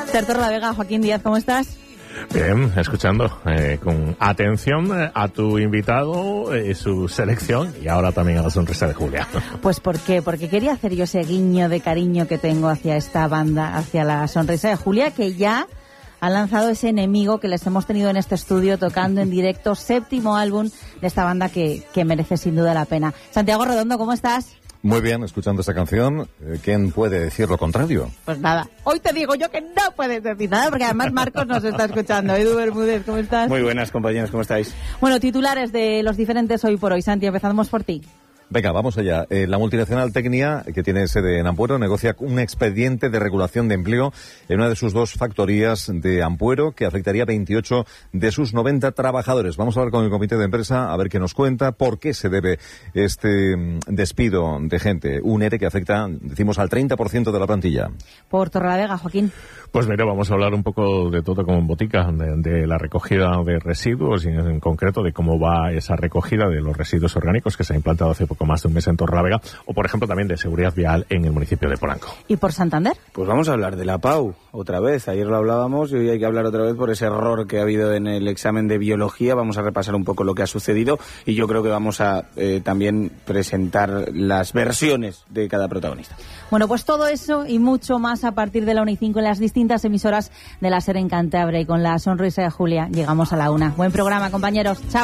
Ter Torrelavega, Joaquín Díaz, ¿cómo estás? Bien, escuchando con atención a tu invitado, su selección y ahora también a la sonrisa de Julia. Pues ¿por qué? Porque quería hacer yo ese guiño de cariño que tengo hacia esta banda, hacia la sonrisa de Julia, que ya ha lanzado ese enemigo que les hemos tenido en este estudio tocando en directo, 7º álbum de esta banda que merece sin duda la pena. Santiago Redondo, ¿cómo estás? Muy bien, escuchando esta canción, ¿quién puede decir lo contrario? Pues nada, hoy te digo yo que no puedes decir nada, porque además Marcos nos está escuchando. Edu Bermúdez, ¿cómo estás? Muy buenas, compañeros, ¿cómo estáis? Bueno, titulares de los diferentes hoy por hoy. Santi, empezamos por ti. Venga, vamos allá. La multinacional Tecnia, que tiene sede en Ampuero, negocia un expediente de regulación de empleo en una de sus 2 factorías de Ampuero, que afectaría a 28 de sus 90 trabajadores. Vamos a hablar con el comité de empresa, a ver qué nos cuenta, por qué se debe este despido de gente. Un ERE que afecta, decimos, al 30% de la plantilla. Por Torrelavega, Joaquín. Pues mira, vamos a hablar un poco de todo como en botica, de la recogida de residuos y en concreto de cómo va esa recogida de los residuos orgánicos que se ha implantado hace poco más de un mes en Torrelavega, o por ejemplo también de seguridad vial en el municipio de Polanco. ¿Y por Santander? Pues vamos a hablar de la PAU otra vez. Ayer lo hablábamos y hoy hay que hablar otra vez por ese error que ha habido en el examen de biología. Vamos a repasar un poco lo que ha sucedido y yo creo que vamos a también presentar las versiones de cada protagonista. Bueno, pues todo eso y mucho más a partir de la 1:05 en las distintas emisoras de la SER en Cantabria, y con la sonrisa de Julia llegamos a la 1. Buen programa, compañeros. Chao.